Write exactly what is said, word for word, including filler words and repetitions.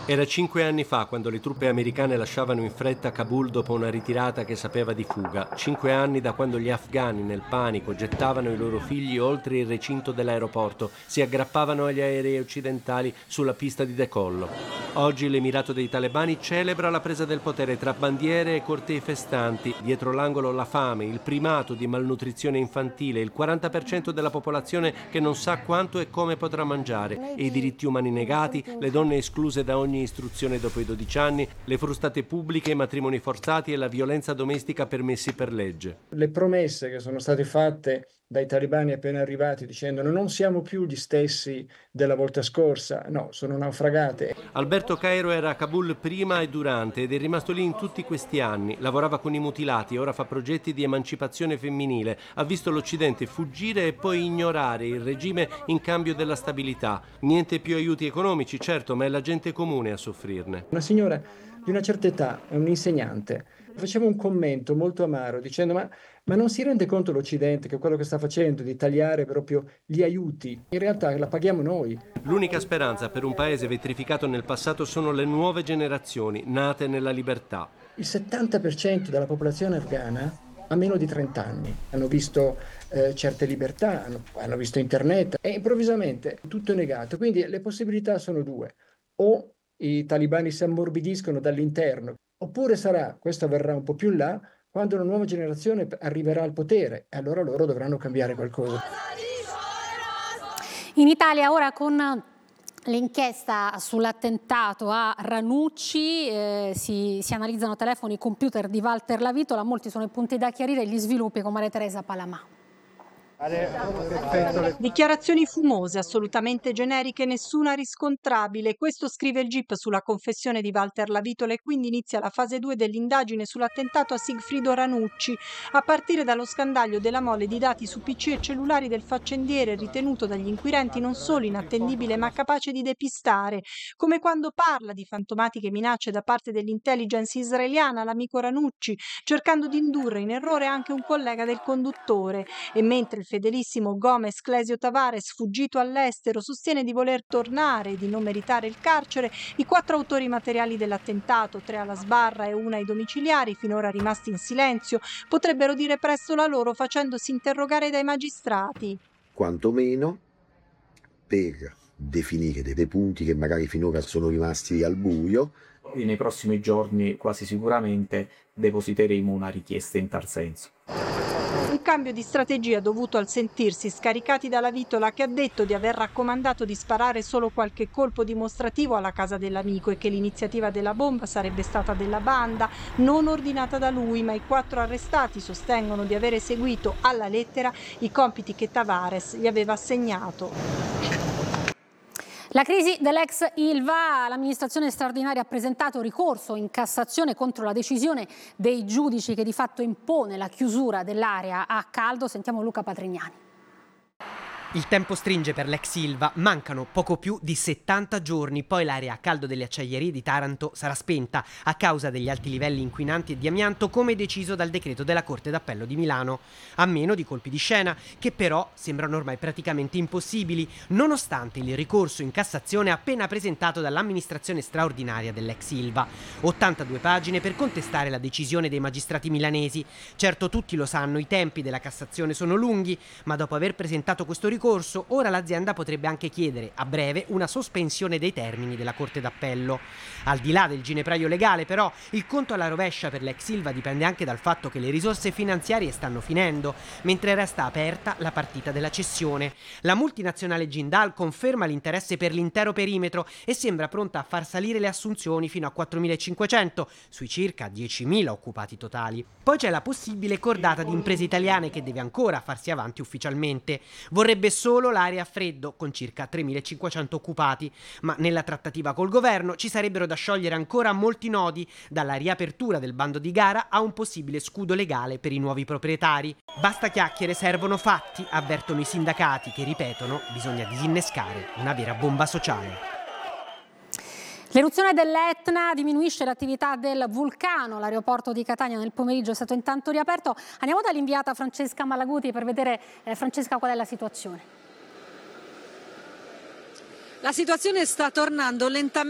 Era cinque anni fa quando le truppe americane lasciavano in fretta Kabul dopo una ritirata che sapeva di fuga. Cinque anni da quando gli afghani, nel panico, gettavano i loro figli oltre il recinto dell'aeroporto, si aggrappavano agli aerei occidentali sulla pista di decollo. Oggi l'Emirato dei talebani celebra la presa del potere tra bandiere e cortei festanti. Dietro l'angolo la fame, il primato di malnutrizione infantile, il quaranta per cento della popolazione che non sa quanto e come potrà mangiare, e i diritti umani negati, le donne escluse da ogni istruzione dopo i dodici anni, le frustate pubbliche, i matrimoni forzati e la violenza domestica permessi per legge. Le promesse che sono state fatte dai talebani appena arrivati dicendo non siamo più gli stessi della volta scorsa, no, sono naufragate. Alberto Cairo era a Kabul prima e durante ed è rimasto lì in tutti questi anni. Lavorava con i mutilati, ora fa progetti di emancipazione femminile. Ha visto l'Occidente fuggire e poi ignorare il regime in cambio della stabilità. Niente più aiuti economici, certo, ma è la gente comune a soffrirne. Una signora di una certa età, un insegnante, faceva un commento molto amaro dicendo ma, ma non si rende conto l'Occidente che quello che sta facendo di tagliare proprio gli aiuti, in realtà la paghiamo noi. L'unica speranza per un paese vetrificato nel passato sono le nuove generazioni, nate nella libertà. Il settanta per cento della popolazione afghana ha meno di trenta anni, hanno visto eh, certe libertà, hanno, hanno visto internet e improvvisamente tutto è negato, quindi le possibilità sono due: o i talibani si ammorbidiscono dall'interno, oppure sarà, questo avverrà un po' più in là, quando una nuova generazione arriverà al potere e allora loro dovranno cambiare qualcosa. In Italia ora con l'inchiesta sull'attentato a Ranucci eh, si, si analizzano telefoni e computer di Walter Lavitola, molti sono i punti da chiarire e gli sviluppi con Maria Teresa Palamà. Dichiarazioni fumose, assolutamente generiche, nessuna riscontrabile. Questo scrive il G I P sulla confessione di Walter Lavitola e quindi inizia la fase due dell'indagine sull'attentato a Sigfrido Ranucci, a partire dallo scandaglio della mole di dati su P C e cellulari del faccendiere, ritenuto dagli inquirenti non solo inattendibile ma capace di depistare, come quando parla di fantomatiche minacce da parte dell'intelligence israeliana all'amico Ranucci, cercando di indurre in errore anche un collega del conduttore. E mentre il fedelissimo Gomez Clesio Tavares, fuggito all'estero, sostiene di voler tornare e di non meritare il carcere, i quattro autori materiali dell'attentato, tre alla sbarra e una ai domiciliari, finora rimasti in silenzio, potrebbero dire presto la loro facendosi interrogare dai magistrati. Quantomeno per definire dei punti che magari finora sono rimasti al buio. Nei prossimi giorni quasi sicuramente depositeremo una richiesta in tal senso. Un cambio di strategia dovuto al sentirsi scaricati da Lavitola, che ha detto di aver raccomandato di sparare solo qualche colpo dimostrativo alla casa dell'amico e che l'iniziativa della bomba sarebbe stata della banda, non ordinata da lui, ma i quattro arrestati sostengono di aver eseguito alla lettera i compiti che Tavares gli aveva assegnato. La crisi dell'ex Ilva, l'amministrazione straordinaria ha presentato ricorso in Cassazione contro la decisione dei giudici che di fatto impone la chiusura dell'area a caldo. Sentiamo Luca Patrignani. Il tempo stringe per l'ex Ilva, mancano poco più di settanta giorni, poi l'area a caldo delle acciaierie di Taranto sarà spenta a causa degli alti livelli inquinanti e di amianto, come deciso dal decreto della Corte d'Appello di Milano, a meno di colpi di scena che però sembrano ormai praticamente impossibili, nonostante il ricorso in Cassazione appena presentato dall'amministrazione straordinaria dell'ex Ilva. ottantadue pagine per contestare la decisione dei magistrati milanesi. Certo, tutti lo sanno, i tempi della Cassazione sono lunghi, ma dopo aver presentato questo ricorso Corso, ora l'azienda potrebbe anche chiedere a breve una sospensione dei termini della Corte d'Appello. Al di là del ginepraio legale, però, il conto alla rovescia per l'ex Ilva dipende anche dal fatto che le risorse finanziarie stanno finendo, mentre resta aperta la partita della cessione. La multinazionale Jindal conferma l'interesse per l'intero perimetro e sembra pronta a far salire le assunzioni fino a quattromilacinquecento sui circa diecimila occupati totali. Poi c'è la possibile cordata di imprese italiane che deve ancora farsi avanti ufficialmente. Vorrebbe solo l'area a freddo con circa tremilacinquecento occupati, ma nella trattativa col governo ci sarebbero da sciogliere ancora molti nodi, dalla riapertura del bando di gara a un possibile scudo legale per i nuovi proprietari. Basta chiacchiere, servono fatti, avvertono i sindacati che ripetono bisogna disinnescare una vera bomba sociale. L'eruzione dell'Etna diminuisce l'attività del vulcano, l'aeroporto di Catania nel pomeriggio è stato intanto riaperto. Andiamo dall'inviata Francesca Malaguti per vedere, eh, Francesca, qual è la situazione. La situazione sta tornando lentamente